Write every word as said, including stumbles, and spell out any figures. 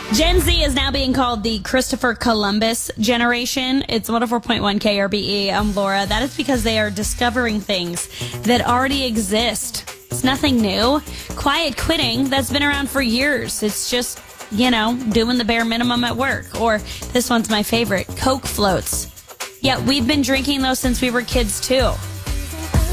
Gen Z is now being called the Christopher Columbus generation. It's one oh four point one K R B E. I'm Laura. That is because they are discovering things that already exist. It's nothing new. Quiet quitting, that's been around for years. It's just, you know, doing the bare minimum at work. Or this one's my favorite, Coke floats. Yeah, we've been drinking those since we were kids too.